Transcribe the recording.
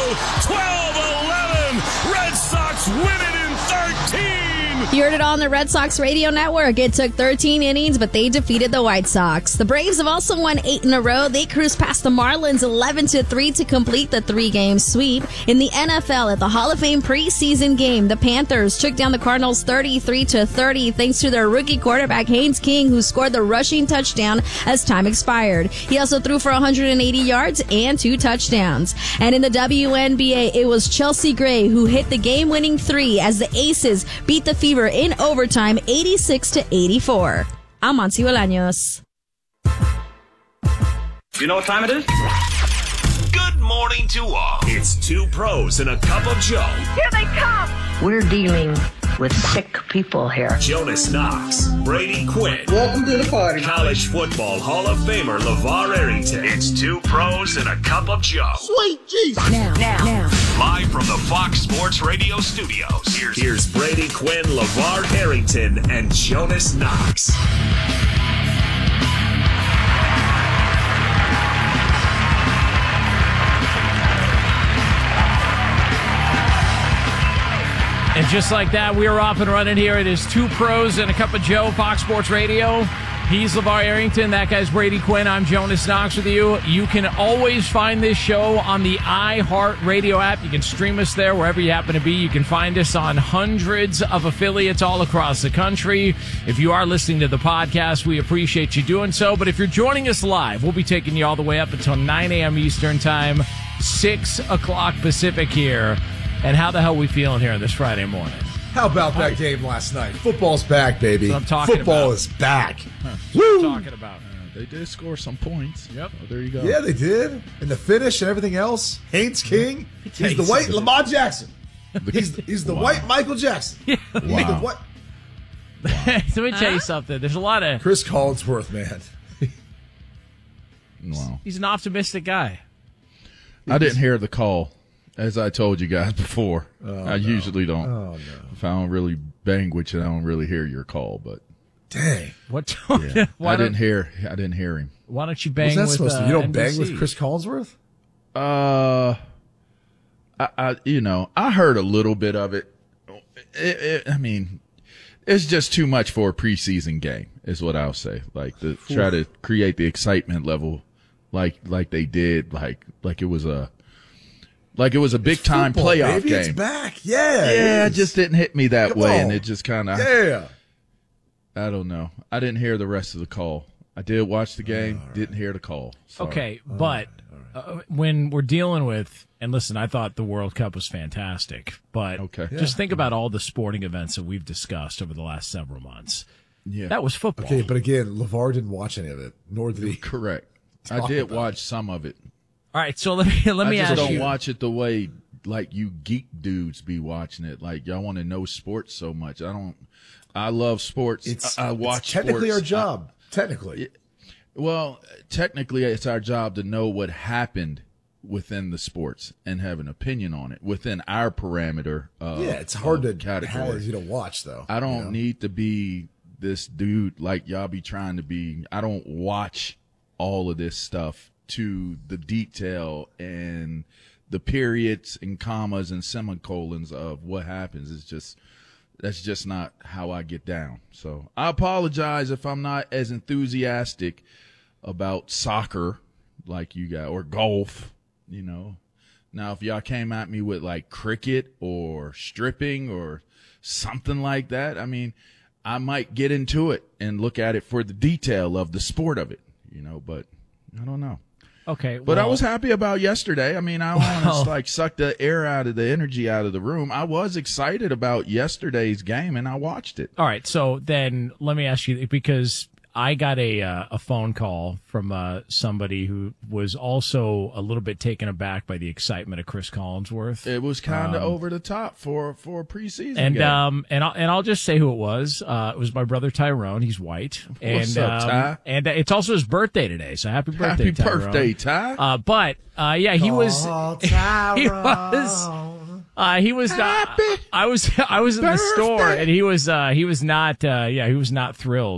12-11. Red Sox win it in 13. You heard it on the Red Sox radio network. It took 13 innings, but they defeated the White Sox. The Braves have also won 8 in a row. They cruised past the Marlins 11-3 to complete the 3-game sweep. In the NFL, at the Hall of Fame preseason game, the Panthers took down the Cardinals 33-30 thanks to their rookie quarterback Haynes King, who scored the rushing touchdown as time expired. He also threw for 180 yards and 2 touchdowns. And in the WNBA, it was Chelsea Gray who hit the game-winning 3 as the Aces beat the Fever in overtime 86-84. I'm Monty Bolaños. You know what time it is? Good morning to all. It's 2 pros and a cup of Joe. Here they come! We're dealing with sick people here. Jonas Knox, Brady Quinn. Welcome to the party. College Football Hall of Famer LeVar Arrington. It's 2 pros and a cup of Joe. Sweet Jesus. Now. Live from the Fox Sports Radio studios. Here's Brady Quinn, LeVar Arrington, and Jonas Knox. And just like that, we are off and running here. It is 2 pros and a cup of Joe, Fox Sports Radio. He's LeVar Arrington. That guy's Brady Quinn. I'm Jonas Knox with you. You can always find this show on the iHeartRadio app. You can stream us there wherever you happen to be. You can find us on hundreds of affiliates all across the country. If you are listening to the podcast, we appreciate you doing so. But if you're joining us live, we'll be taking you all the way up until 9 a.m. Eastern Time, 6 o'clock Pacific here. And how the hell are we feeling here this Friday morning? How about that game last night? Football's back, baby. That's what I'm talking Football about. is back. That's what I'm talking about. They did score some points. Yep. Oh, there you go. Yeah, they did. And the finish and everything else. Haynes King. He's the white Lamar Jackson. He's the white Michael Jackson. Yeah. He's the what? Let me tell you something. There's a lot of... Chris Collinsworth, man. Wow. He's an optimistic guy. I didn't hear the call, as I told you guys before. I usually don't. Oh, no. If I don't really bang with you, I don't really hear your call. But Dang. What? yeah. I didn't hear him. Why don't you bang What's that with supposed to be? You don't bang NBC? with Chris Collinsworth? I heard a little bit of it. I mean, it's just too much for a preseason game, is what I'll say. Like to try to create the excitement level, like they did, like it was a big time Football, playoff baby. game. It's back. Yeah. Yeah, it just didn't hit me that Come way, on. and it just kind of. Yeah. I don't know. I didn't hear the rest of the call. I did watch the game. Didn't hear the call. Sorry. Okay, but when we're dealing with, and listen, I thought the World Cup was fantastic, but just think about all the sporting events that we've discussed over the last several months. Yeah, that was football. Okay, but again, LeVar didn't watch any of it, nor did he. Correct. I did watch some of it. All right, so let me I ask just you. don't watch it the way like you geek dudes be watching it. Like y'all want to know sports so much. I love sports. I watch. It's technically sports. our job. Technically. Well, technically, it's our job to know what happened within the sports and have an opinion on it within our parameter. It's hard to category. have you to watch though. I don't need to be this dude like y'all be trying to be. I don't watch all of this stuff to the detail and the periods and commas and semicolons of what happens. That's just not how I get down. So I apologize if I'm not as enthusiastic about soccer like you guys or golf, Now, if y'all came at me with like cricket or stripping or something like that, I mean, I might get into it and look at it for the detail of the sport of it, but I don't know. Okay. But I was happy about yesterday. I mean, I want to suck the air out of the energy out of the room. I was excited about yesterday's game and I watched it. All right. So then let me ask you, because I got a phone call from somebody who was also a little bit taken aback by the excitement of Chris Collinsworth. It was kind of over the top for a preseason game. And I'll just say who it was. It was my brother Tyrone. He's white. What's up, Ty? And it's also his birthday today. So happy birthday, Tyrone. Happy birthday, Ty. But he was. He was I was in the store and he was not thrilled